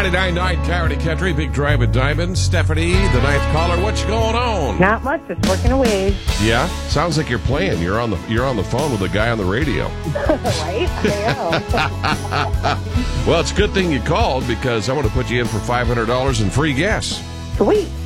99.9 Coyote Country, Big Drive with Diamond. Stephanie, the ninth caller. What's going on? Not much, just working away. Yeah? Sounds like you're playing. You're on the phone with the guy on the radio. Right? I am. Well, it's a good thing you called because I want to put you in for $500 in free gas. Sweet.